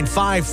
9,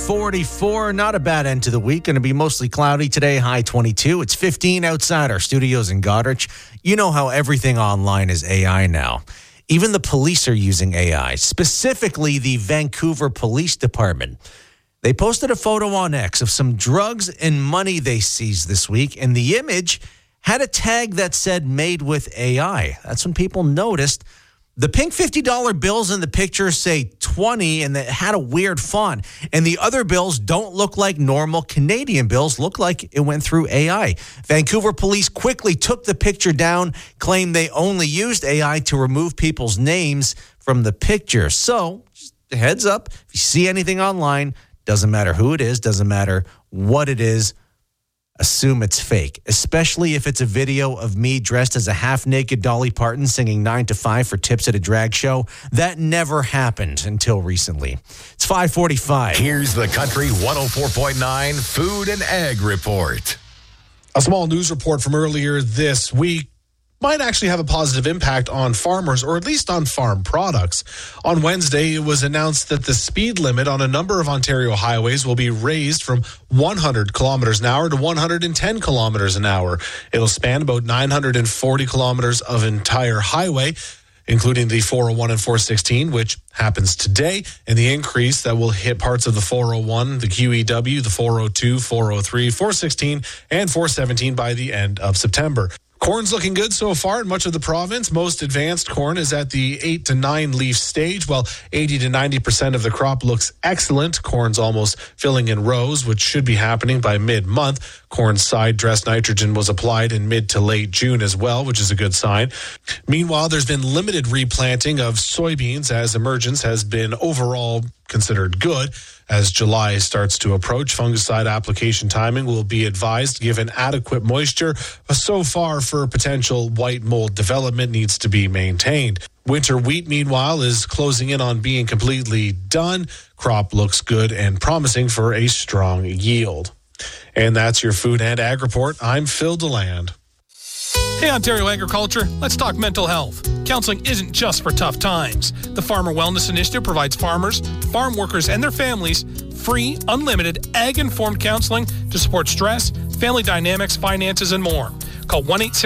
5:44. Not a bad end to the week. Going to be mostly cloudy today, high 22. It's 15 outside our studios in Goderich. You know how everything online is AI now. Even the police are using AI, specifically the Vancouver Police Department. They posted a photo on X of some drugs and money they seized this week, and the image had a tag that said made with AI. That's when people noticed. The pink $50 bills in the picture say 20, and it had a weird font. And the other bills don't look like normal Canadian bills, look like it went through AI. Vancouver police quickly took the picture down, claimed they only used AI to remove people's names from the picture. So, just a heads up, if you see anything online, doesn't matter who it is, doesn't matter what it is, assume it's fake, especially if it's a video of me dressed as a half-naked Dolly Parton singing 9 to 5 for tips at a drag show. That never happened until recently. It's 5:45. Here's the Country 104.9 Food and Ag Report. A small news report from earlier this week might actually have a positive impact on farmers, or at least on farm products. On Wednesday, it was announced that the speed limit on a number of Ontario highways will be raised from 100 kilometers an hour to 110 kilometers an hour. It'll span about 940 kilometers of entire highway, including the 401 and 416, which happens today, and the increase that will hit parts of the 401, the QEW, the 402, 403, 416, and 417 by the end of September. Corn's looking good so far in much of the province. Most advanced corn is at the 8 to 9 leaf stage, while 80 to 90% of the crop looks excellent. Corn's almost filling in rows, which should be happening by mid-month. Corn's side dress nitrogen was applied in mid to late June as well, which is a good sign. Meanwhile, there's been limited replanting of soybeans as emergence has been overall considered good. As July starts to approach, fungicide application timing will be advised given adequate moisture. So far, for potential white mold development needs to be maintained. Winter wheat, meanwhile, is closing in on being completely done. Crop looks good and promising for a strong yield. And that's your Food and Ag Report. I'm Phil DeLand. Hey, Ontario Agriculture, let's talk mental health. Counseling isn't just for tough times. The Farmer Wellness Initiative provides farmers, farm workers, and their families free, unlimited, ag-informed counseling to support stress, family dynamics, finances, and more. Call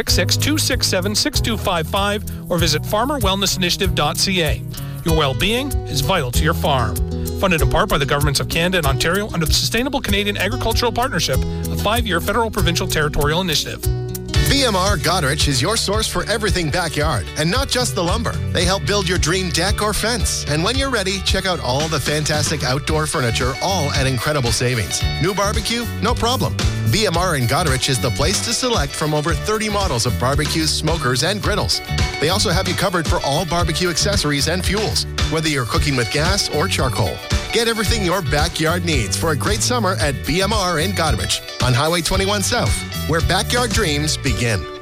1-866-267-6255 or visit farmerwellnessinitiative.ca. Your well-being is vital to your farm. Funded in part by the governments of Canada and Ontario under the Sustainable Canadian Agricultural Partnership, a 5-year federal provincial territorial initiative. BMR Goderich is your source for everything backyard, and not just the lumber. They help build your dream deck or fence. And when you're ready, check out all the fantastic outdoor furniture, all at incredible savings. New barbecue? No problem. BMR in Goderich is the place to select from over 30 models of barbecues, smokers, and griddles. They also have you covered for all barbecue accessories and fuels, whether you're cooking with gas or charcoal. Get everything your backyard needs for a great summer at BMR in Goderich on Highway 21 South, where backyard dreams begin.